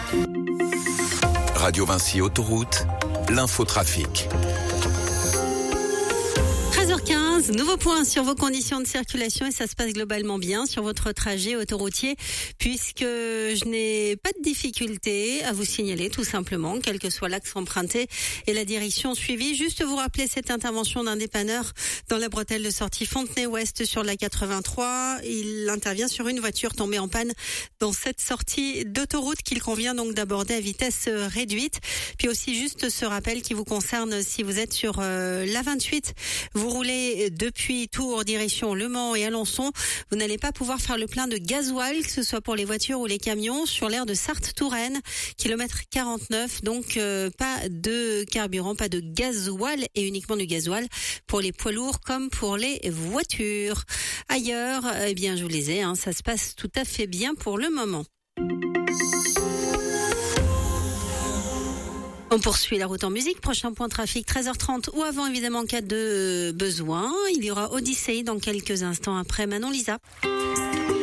Radio Vinci Autoroute, l'infotrafic. 13h15, nouveau point sur vos conditions de circulation et ça se passe globalement bien sur votre trajet autoroutier puisque je n'ai pas de difficulté à vous signaler tout simplement, quel que soit l'axe emprunté et la direction suivie. Juste vous rappeler cette intervention d'un dépanneur dans la bretelle de sortie Fontenay-Ouest sur la 83. Il intervient sur une voiture tombée en panne dans cette sortie d'autoroute qu'il convient donc d'aborder à vitesse réduite. Puis aussi juste ce rappel qui vous concerne si vous êtes sur la 28. Vous roulez depuis Tours, direction Le Mans et Alençon, vous n'allez pas pouvoir faire le plein de gasoil, que ce soit pour les voitures ou les camions, sur l'aire de Sarthe-Touraine, kilomètre 49. Donc pas de carburant, pas de gasoil et uniquement du gasoil pour les poids lourds comme pour les voitures. Ailleurs, eh bien je vous le disais, ça se passe tout à fait bien pour le moment. On poursuit la route en musique. Prochain point trafic, 13h30 ou avant évidemment en cas de besoin. Il y aura Odyssey dans quelques instants après Manon Lisa.